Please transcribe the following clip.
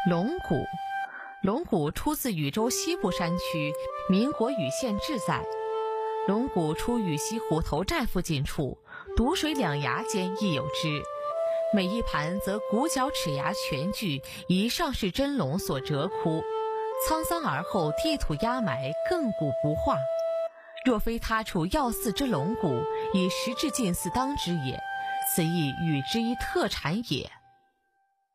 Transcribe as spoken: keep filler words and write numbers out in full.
龙骨，龙骨出自禹州西部山区，民国禹县志载。龙骨出禹西虎头寨附近处，毒水两崖间亦有之。每一盘则骨角齿牙全具，以上是真龙所折窟。沧桑而后地土压埋，亘古不化。若非他处要祀之龙骨，以时至近似当之也，此亦禹之一特产也。